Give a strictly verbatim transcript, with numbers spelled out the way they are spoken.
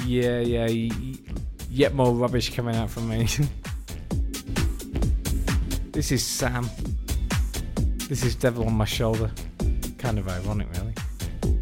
Yeah, yeah. y- y- Yet more rubbish coming out from me. This is Sam. This is Devil on My Shoulder. Kind of ironic, really.